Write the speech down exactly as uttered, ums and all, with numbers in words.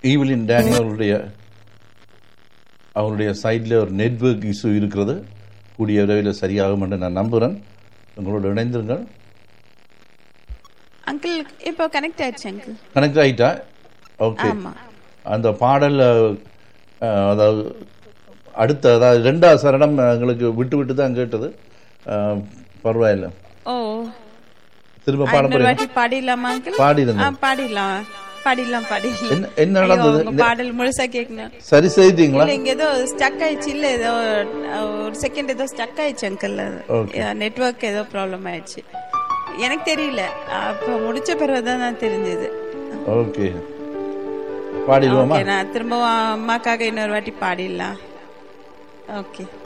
ஈவலின் டேனியலுடைய அவருடைய சைடில் ஒரு நெட்வொர்க் இஷ்யூ இருக்கிறது. கூடிய விரைவில் சரியாகும் என்று நான் நம்புகிறேன். உங்களோட இணைந்திருங்கள். அங்கிள் இப்போ கனெக்ட் ஆயிடுச்சு. அங்கிள் கனெக்ட் ஆகிட்டா? ஓகே. அந்த பாடல் அதாவது அடுத்த அதாவது ரெண்டாவது சரணம் எங்களுக்கு விட்டு விட்டு தான் கேட்டது. பரவாயில்ல. ஓ திரும்ப பாட பாடிடலாமா அங்கிள்? பாடிடலாம் பாடிடலாம் பாடிடலாம் பாடிடலாம். என்ன நடந்தது? பாடல் முழுசா கேட்கணும். சரி செய்தீங்களா? இங்க ஏதோ ஸ்டக் ஆயிடுச்சு. இல்ல ஏதோ ஒரு செகண்ட் ஏதோ ஸ்டக் ஆயிடுச்சு அங்கிள். நெட்வொர்க் ஏதோ ப்ராப்ளம் ஆயிடுச்சு. எனக்கு தெரியல. அப்ப முடிச்ச பிறகுதான் தான் தெரிஞ்சது. ஓகே பாடிடுவோமா? நான் திரும்ப அம்மாக்காக இன்னொரு வாட்டி பாடிடலாம். ஓகே.